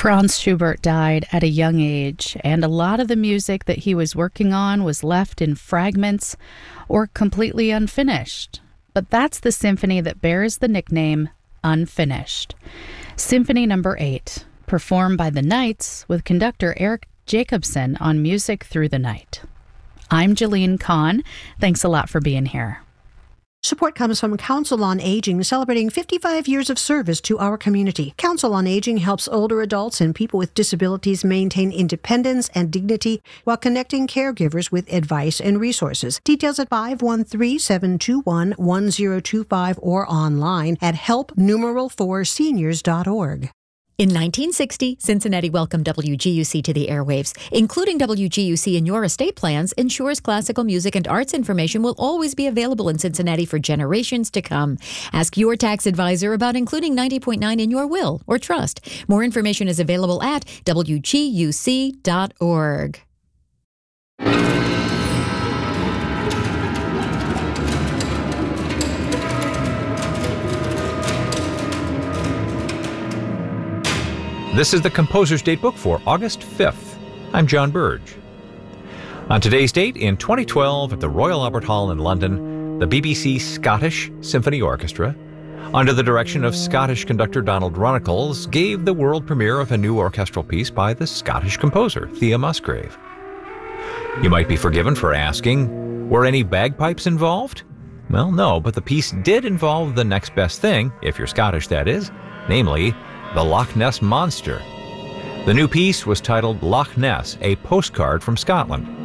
Franz Schubert died at a young age, and a lot of the music that he was working on was left in fragments or completely unfinished. But that's the symphony that bears the nickname Unfinished. Symphony Number 8, performed by the Knights with conductor Eric Jacobson on Music Through the Night. I'm Jalene Kahn. Thanks a lot for being here. Support comes from Council on Aging, celebrating 55 years of service to our community. Council on Aging helps older adults and people with disabilities maintain independence and dignity while connecting caregivers with advice and resources. Details at 513-721-1025 or online at help4seniors.org. In 1960, Cincinnati welcomed WGUC to the airwaves. Including WGUC in your estate plans ensures classical music and arts information will always be available in Cincinnati for generations to come. Ask your tax advisor about including 90.9 in your will or trust. More information is available at WGUC.org. This is the Composer's Datebook for August 5th. I'm John Burge. On today's date, in 2012, at the Royal Albert Hall in London, the BBC Scottish Symphony Orchestra, under the direction of Scottish conductor Donald Runnicles, gave the world premiere of a new orchestral piece by the Scottish composer, Thea Musgrave. You might be forgiven for asking, were any bagpipes involved? Well, no, but the piece did involve the next best thing, if you're Scottish that is, namely, the Loch Ness Monster. The new piece was titled Loch Ness, a Postcard from Scotland.